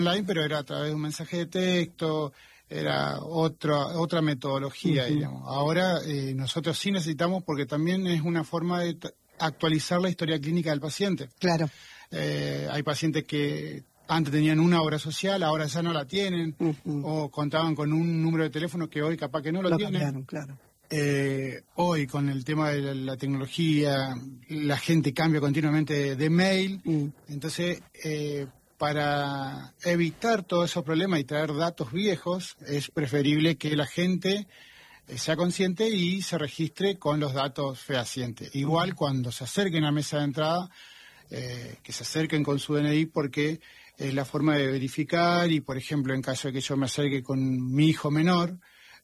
online, pero era a través de un mensaje de texto, era otra metodología, digamos. Ahora nosotros sí necesitamos, porque también es una forma de actualizar la historia clínica del paciente. Claro. Hay pacientes que antes tenían una obra social, ahora ya no la tienen, o contaban con un número de teléfono que hoy capaz que no lo tienen. Cambiaron, claro. Hoy con el tema de la tecnología, la gente cambia continuamente de mail, entonces para evitar todos esos problemas y traer datos viejos, es preferible que la gente sea consciente y se registre con los datos fehacientes. Igual cuando se acerquen a mesa de entrada, que se acerquen con su DNI, porque es la forma de verificar, y por ejemplo en caso de que yo me acerque con mi hijo menor,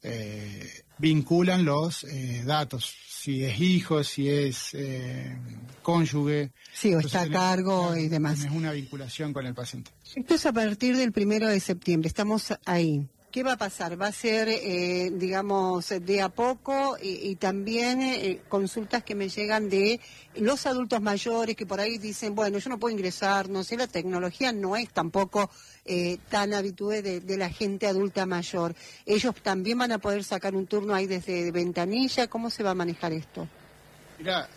vinculan los datos, si es hijo, si es cónyuge. Sí, o está a cargo y demás. Es una vinculación con el paciente. Esto es a partir del 1 de septiembre, estamos ahí. ¿Qué va a pasar? ¿Va a ser, digamos, de a poco y también consultas que me llegan de los adultos mayores que por ahí dicen, bueno, yo no puedo ingresar, no sé, la tecnología no es tampoco tan habitué de la gente adulta mayor? ¿Ellos también van a poder sacar un turno ahí desde ventanilla? ¿Cómo se va a manejar esto? Mira,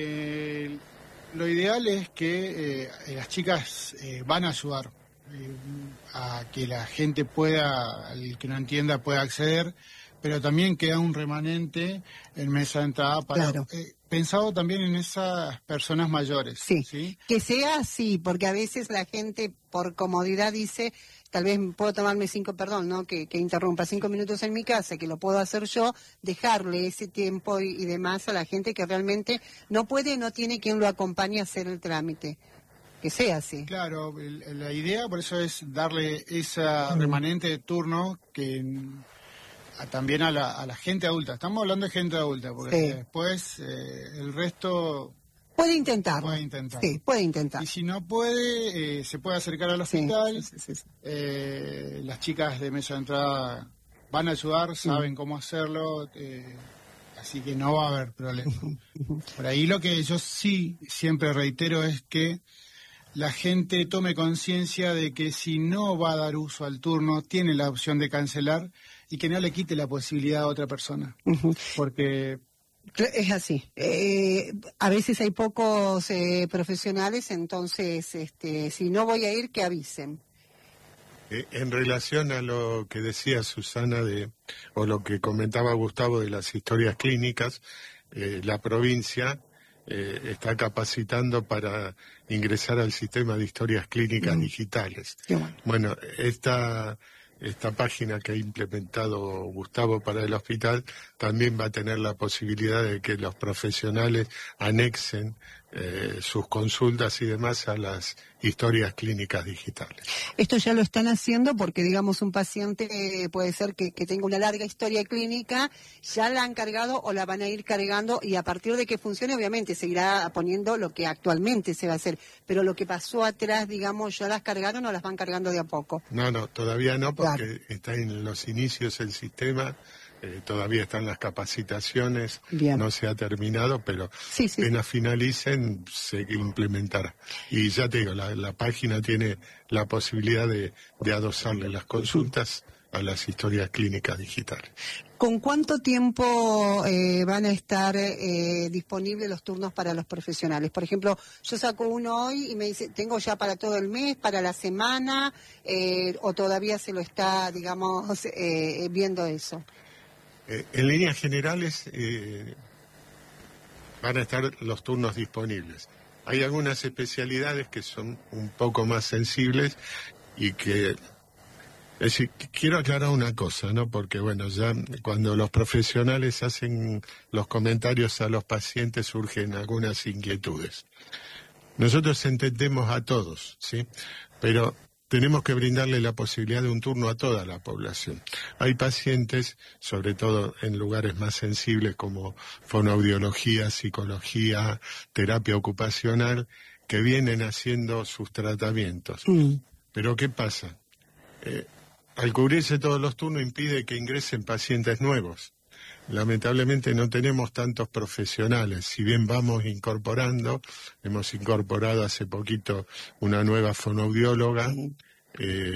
lo ideal es que las chicas van a ayudar a que la gente pueda, el que no entienda pueda acceder, pero también queda un remanente en mesa de entrada para, claro. Pensado también en esas personas mayores. Sí, que sea así, porque a veces la gente por comodidad dice, tal vez puedo tomarme que interrumpa 5 minutos en mi casa, que lo puedo hacer yo, dejarle ese tiempo y demás a la gente que realmente no puede, no tiene quien lo acompañe a hacer el trámite. Que sea así. Claro, la idea por eso es darle esa remanente de turno que también a la gente adulta. Estamos hablando de gente adulta, porque después el resto... Puede intentar. Sí, puede intentar. Y si no puede, se puede acercar al hospital. Sí. Las chicas de mesa de entrada van a ayudar, saben cómo hacerlo, así que no va a haber problema. Por ahí lo que yo sí siempre reitero es que la gente tome conciencia de que si no va a dar uso al turno, tiene la opción de cancelar y que no le quite la posibilidad a otra persona. Porque... Es así. A veces hay pocos profesionales, entonces si no voy a ir, que avisen. En relación a lo que decía Susana o lo que comentaba Gustavo de las historias clínicas, la provincia está capacitando para ingresar al sistema de historias clínicas digitales. Bueno, esta página que ha implementado Gustavo para el hospital también va a tener la posibilidad de que los profesionales anexen sus consultas y demás a las historias clínicas digitales. Esto ya lo están haciendo porque, digamos, un paciente puede ser que tenga una larga historia clínica, ya la han cargado o la van a ir cargando, y a partir de que funcione, obviamente, seguirá poniendo lo que actualmente se va a hacer. Pero lo que pasó atrás, digamos, ¿ya las cargaron o las van cargando de a poco? No, todavía no, porque está en los inicios el sistema. Todavía están las capacitaciones, no se ha terminado, pero apenas finalicen se implementará. Y ya te digo, la página tiene la posibilidad de adosarle las consultas a las historias clínicas digitales. ¿Con cuánto tiempo van a estar disponibles los turnos para los profesionales? Por ejemplo, yo saco uno hoy y me dice, ¿tengo ya para todo el mes, para la semana, o todavía se lo está, digamos, viendo eso? En líneas generales van a estar los turnos disponibles. Hay algunas especialidades que son un poco más sensibles y que... Es decir, quiero aclarar una cosa, ¿no? Porque, bueno, ya cuando los profesionales hacen los comentarios a los pacientes surgen algunas inquietudes. Nosotros entendemos a todos, ¿sí? Pero tenemos que brindarle la posibilidad de un turno a toda la población. Hay pacientes, sobre todo en lugares más sensibles como fonoaudiología, psicología, terapia ocupacional, que vienen haciendo sus tratamientos. Pero ¿qué pasa? Al cubrirse todos los turnos impide que ingresen pacientes nuevos. Lamentablemente no tenemos tantos profesionales, si bien vamos incorporando, hemos incorporado hace poquito una nueva fonoaudióloga,